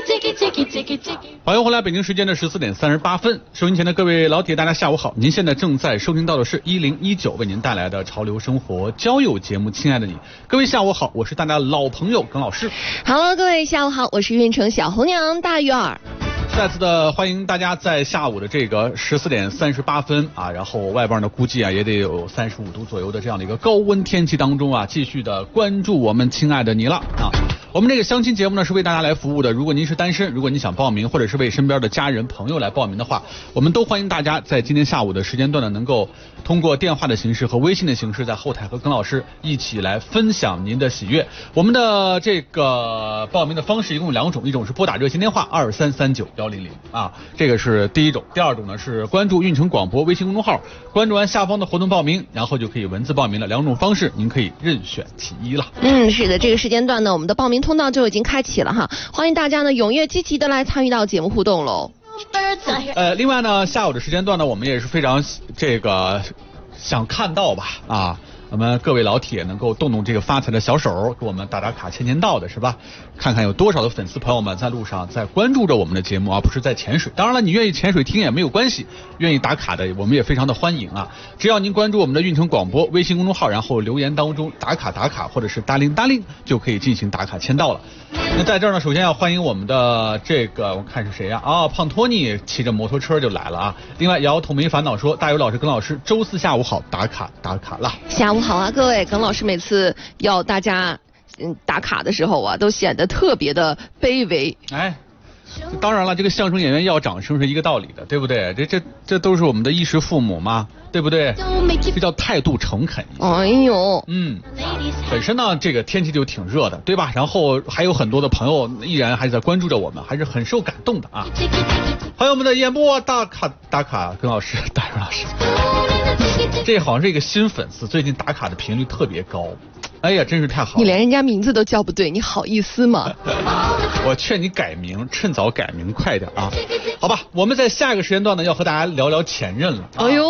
欢迎回来，北京时间的14点38分，收音前的各位老铁，大家下午好。您现在正在收听到的是1019为您带来的潮流生活交友节目。亲爱的你，各位下午好，我是大家老朋友耿老师。 Hello， 各位下午好，我是运城小红娘大鱼儿。 再次的欢迎大家在下午的这个14点38分啊，然后外边呢估计啊也得有35度左右的这样的一个高温天气当中啊，继续的关注我们亲爱的你了啊。我们这个相亲节目呢是为大家来服务的，如果您是单身，如果你想报名或者是为身边的家人朋友来报名的话，我们都欢迎大家在今天下午的时间段呢能够通过电话的形式和微信的形式在后台和耿老师一起来分享您的喜悦。我们的这个报名的方式一共有2种，一种是拨打热线电话2339100啊，这个是第一种。第二种呢是关注运城广播微信公众号，关注完下方的活动报名，然后就可以文字报名了。2种方式您可以任选其一了。 是的，这个时间段呢我们的报名通道就已经开启了哈，欢迎大家呢踊跃积极的来参与到节目互动喽。 另外呢下午的时间段呢我们也是非常这个想看到吧啊，我们各位老铁能够动动这个发财的小手，给我们打打卡签到的是吧？看看有多少的粉丝朋友们在路上在关注着我们的节目，而不是在潜水。当然了，你愿意潜水听也没有关系，愿意打卡的我们也非常的欢迎啊！只要您关注我们的运城广播微信公众号，然后留言当中打卡或者是答铃就可以进行打卡签到了。那在这儿呢，首先要欢迎我们的这个我看是谁呀？胖托尼骑着摩托车就来了啊！另外摇头没烦恼说，大有老师耿老师周4下午好，打卡了。 下午好啊，各位，耿老师每次要大家打卡的时候啊，都显得特别的卑微。 当然了，这个相声演员要掌声是一个道理的，对不对？这都是我们的衣食父母嘛，对不对？这叫态度诚恳一些。本身呢这个天气就挺热的，对吧？然后还有很多的朋友依然还在关注着我们，还是很受感动的啊。还有我们的演播打卡，耿老师，大勇老师，这好像是一个新粉丝，最近打卡的频率特别高。哎呀，真是太好了！ 你连人家名字都叫不对，你好意思吗？ 我劝你改名，趁早改名，快点啊！好吧，我们在下一个时间段呢，要和大家聊聊前任了。 哎呦。